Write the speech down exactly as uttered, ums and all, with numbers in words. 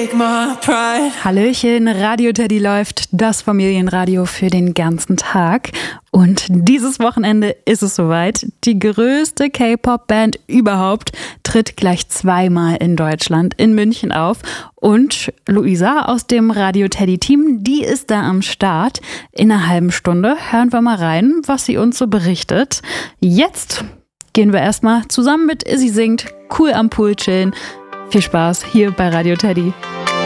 take my pride. Hallöchen, Radio Teddy läuft, das Familienradio für den ganzen Tag. Und dieses Wochenende ist es soweit. Die größte K-Pop-Band überhaupt tritt gleich zweimal in Deutschland, in München auf. Und Luisa aus dem Radio Teddy-Team, die ist da am Start. In einer halben Stunde hören wir mal rein, was sie uns so berichtet. Jetzt gehen wir erstmal zusammen mit Izzy singt, cool am Pool chillen. Viel Spaß hier bei Radio Teddy.